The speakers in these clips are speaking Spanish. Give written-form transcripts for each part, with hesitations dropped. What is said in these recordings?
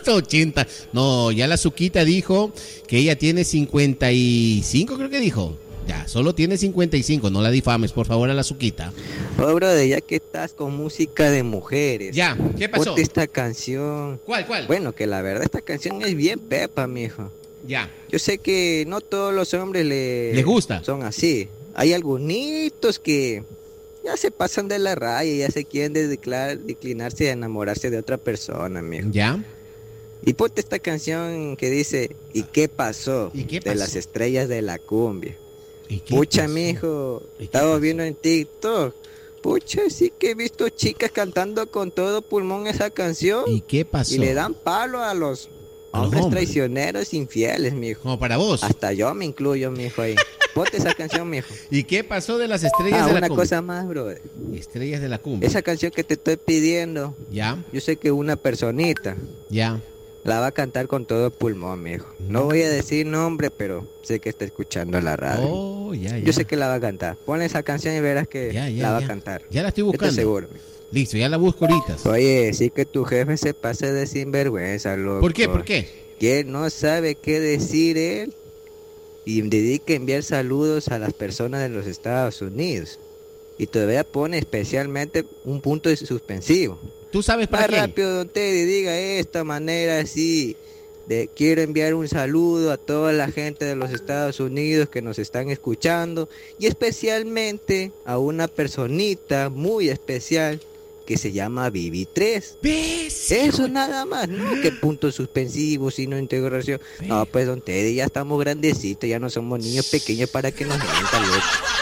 80. No, ya la Suquita dijo que ella tiene 55, creo que dijo. Ya, solo tiene 55, no la difames, por favor, a la Suquita. Oh, brother, ya que estás con música de mujeres. Ya, ¿qué pasó? Ponte esta canción. ¿Cuál? Bueno, que la verdad esta canción es bien pepa, mijo. Ya. Yo sé que no todos los hombres les gusta. Son así. Hay algunitos que ya se pasan de la raya y ya se quieren declinarse a enamorarse de otra persona, mijo. Ya. Y ponte esta canción que dice ¿y qué pasó? De las estrellas de la cumbia. Pucha, mijo, estaba viendo en TikTok. Pucha, sí que he visto chicas cantando con todo pulmón esa canción. ¿Y qué pasó? Y le dan palo a los hombres traicioneros infieles, mijo. Como para vos. Hasta yo me incluyo, mijo, ahí. Ponte esa canción, mijo. ¿Y qué pasó de las estrellas de la cumbia? Una cosa más, brother. Estrellas de la cumbia. Esa canción que te estoy pidiendo. Ya. Yo sé que una personita. Ya. La va a cantar con todo pulmón, mijo. No voy a decir nombre, pero sé que está escuchando la radio. Oh, ya. Yo sé que la va a cantar. Ponle esa canción y verás que la va a cantar. Ya la estoy buscando. Estoy seguro, mijo. Listo, ya la busco ahorita. Oye, sí que tu jefe se pase de sinvergüenza, loco. ¿Por qué? ¿Por qué? Que no sabe qué decir él y dedica a enviar saludos a las personas de los Estados Unidos. Y todavía pone especialmente un punto de suspensivo. ¿Tú sabes para qué? Más rápido, don Teddy, diga de esta manera así. Quiero enviar un saludo a toda la gente de los Estados Unidos que nos están escuchando. Y especialmente a una personita muy especial que se llama Vivi3. Eso nada más, ¿no? Que puntos suspensivos, signo de interrogación. No, pues don Teddy, ya estamos grandecitos, ya no somos niños pequeños para que nos mientan, loco.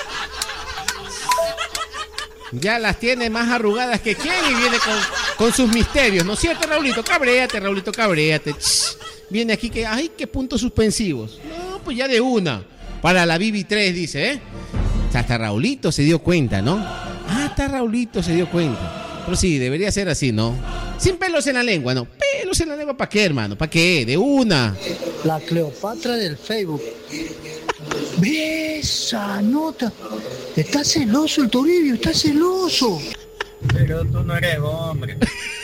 Ya las tiene más arrugadas que quién y viene con sus misterios, ¿no es cierto, Raulito? Raulito, cabréate. Viene aquí que, ay, qué puntos suspensivos. No, pues ya de una. Para la Vivi3, dice, ¿eh? Hasta Raulito se dio cuenta, ¿no? Hasta Raulito se dio cuenta. Pero sí, debería ser así, ¿no? Sin pelos en la lengua, ¿no? Pelos en la lengua, ¿para qué, hermano? ¿Para qué? De una. La Cleopatra del Facebook. Ve esa nota. Está celoso el Toribio, está celoso. Pero tú no eres hombre.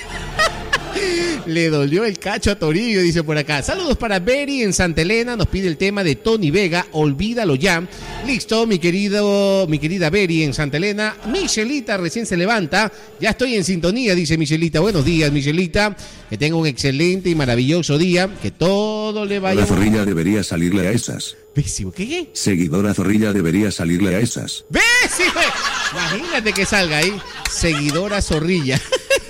Le dolió el cacho a Toribio, dice por acá. Saludos para Beri en Santa Elena. Nos pide el tema de Tony Vega, Olvídalo ya. Listo, mi querida Beri en Santa Elena. Michelita recién se levanta. Ya estoy en sintonía, dice Michelita. Buenos días, Michelita. Que tenga un excelente y maravilloso día. Que todo le vaya. La zorrilla debería salirle a esas. Pésimo, ¿qué? Seguidora zorrilla debería salirle a esas. ¡Pésimo! Imagínate que salga ahí. Seguidora zorrilla.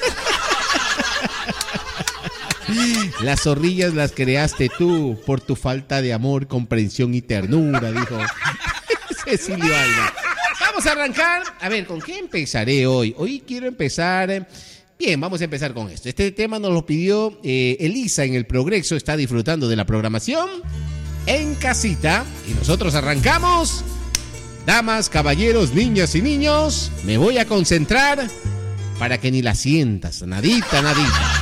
Las zorrillas las creaste tú por tu falta de amor, comprensión y ternura, dijo Cecilio Alba. Vamos a arrancar. A ver, ¿con qué empezaré hoy? Hoy quiero empezar. Bien, vamos a empezar con esto. Este tema nos lo pidió Elisa en El Progreso. Está disfrutando de la programación en casita. Y nosotros arrancamos. Damas, caballeros, niñas y niños, me voy a concentrar para que ni la sientas. Nadita.